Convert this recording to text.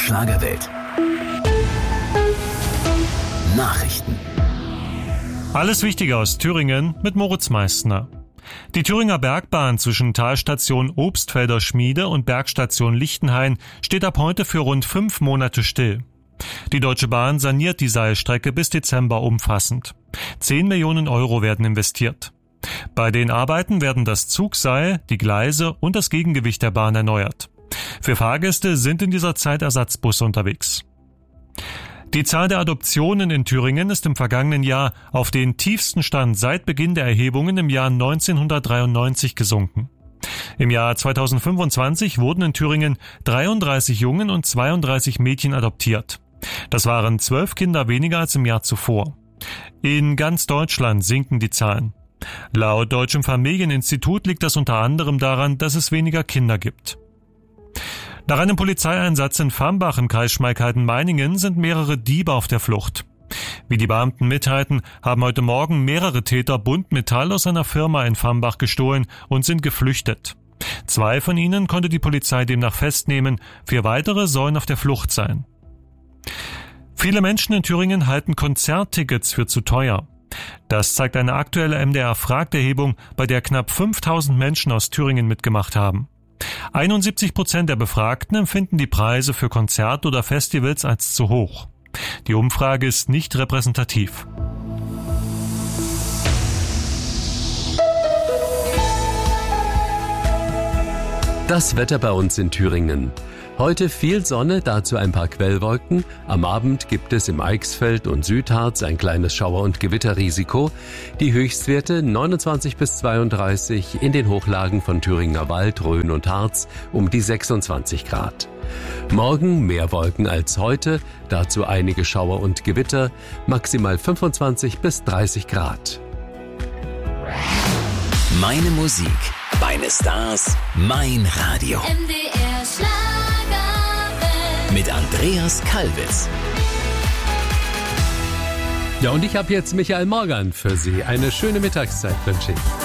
Schlagerwelt. Nachrichten. Alles Wichtige aus Thüringen mit Moritz Meissner. Die Thüringer Bergbahn zwischen Talstation Obstfelder Schmiede und Bergstation Lichtenhain steht ab heute für rund 5 Monate still. Die Deutsche Bahn saniert die Seilstrecke bis Dezember umfassend. 10 Millionen Euro werden investiert. Bei den Arbeiten werden das Zugseil, die Gleise und das Gegengewicht der Bahn erneuert. Für Fahrgäste sind in dieser Zeit Ersatzbusse unterwegs. Die Zahl der Adoptionen in Thüringen ist im vergangenen Jahr auf den tiefsten Stand seit Beginn der Erhebungen im Jahr 1993 gesunken. Im Jahr 2025 wurden in Thüringen 33 Jungen und 32 Mädchen adoptiert. Das waren 12 Kinder weniger als im Jahr zuvor. In ganz Deutschland sinken die Zahlen. Laut Deutschem Familieninstitut liegt das unter anderem daran, dass es weniger Kinder gibt. Nach einem Polizeieinsatz in Fambach im Kreis Schmalkalden-Meiningen sind mehrere Diebe auf der Flucht. Wie die Beamten mitteilten, haben heute Morgen mehrere Täter Buntmetall aus einer Firma in Fambach gestohlen und sind geflüchtet. 2 von ihnen konnte die Polizei demnach festnehmen, 4 weitere sollen auf der Flucht sein. Viele Menschen in Thüringen halten Konzerttickets für zu teuer. Das zeigt eine aktuelle MDR-Fragterhebung, bei der knapp 5000 Menschen aus Thüringen mitgemacht haben. 71% der Befragten empfinden die Preise für Konzerte oder Festivals als zu hoch. Die Umfrage ist nicht repräsentativ. Das Wetter bei uns in Thüringen. Heute viel Sonne, dazu ein paar Quellwolken. Am Abend gibt es im Eichsfeld und Südharz ein kleines Schauer- und Gewitterrisiko. Die Höchstwerte 29 bis 32, in den Hochlagen von Thüringer Wald, Rhön und Harz um die 26 Grad. Morgen mehr Wolken als heute, dazu einige Schauer und Gewitter, maximal 25 bis 30 Grad. Meine Musik, meine Stars, mein Radio. MDR Schlagerwelt. Mit Andreas Kalbitz. Ja, und ich habe jetzt Michael Morgan für Sie. Eine schöne Mittagszeit wünsche ich.